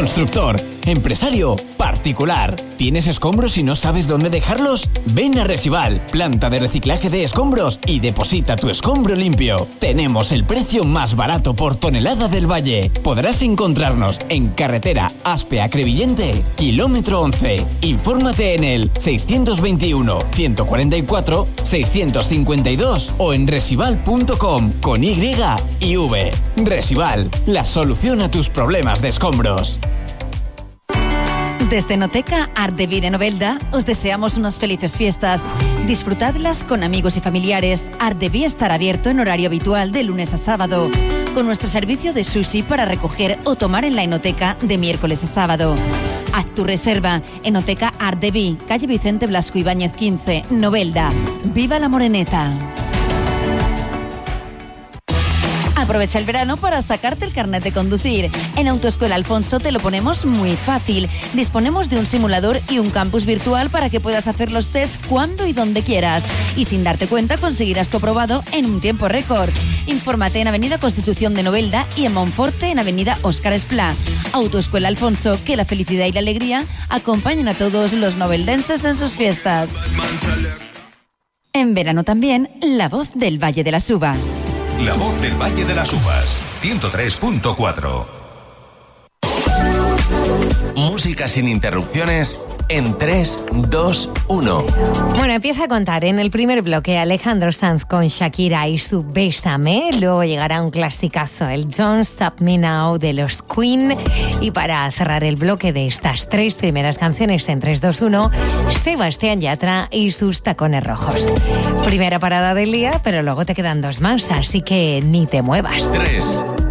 constructor, empresario, particular. ¿Tienes escombros y no sabes dónde dejarlos? Ven a Resival, planta de reciclaje de escombros, y deposita tu escombro limpio. Tenemos el precio más barato por tonelada del Valle. Podrás encontrarnos en carretera Aspe a Crevillente, kilómetro 11. Infórmate en el 621 144 652 o en resival.com con Y y V. Resival, la solución a tus problemas de escombros. Desde Enoteca Art de Vida de Novelda os deseamos unas felices fiestas. Disfrutadlas con amigos y familiares. Art de Vida estará abierto en horario habitual de lunes a sábado, con nuestro servicio de sushi para recoger o tomar en la enoteca de miércoles a sábado. Haz tu reserva. Enoteca Art de Vida, calle Vicente Blasco Ibáñez 15, Novelda. ¡Viva la Moreneta! Aprovecha el verano para sacarte el carnet de conducir. En Autoescuela Alfonso te lo ponemos muy fácil. Disponemos de un simulador y un campus virtual para que puedas hacer los tests cuando y donde quieras. Y sin darte cuenta conseguirás tu aprobado en un tiempo récord. Infórmate en Avenida Constitución de Novelda y en Monforte en Avenida Óscar Esplá. Autoescuela Alfonso, que la felicidad y la alegría acompañen a todos los noveldenses en sus fiestas. En verano también, la voz del Valle de las Uvas. La voz del Valle de las Uvas, 103.4. Música sin interrupciones en 3, 2, 1. Bueno, empieza a contar en el primer bloque Alejandro Sanz con Shakira y su Bésame. Luego llegará un clasicazo, el Don't Stop Me Now de los Queen. Y para cerrar el bloque de estas tres primeras canciones en 3, 2, 1, Sebastián Yatra y sus Tacones Rojos. Primera parada del día, pero luego te quedan dos más, así que ni te muevas. 3,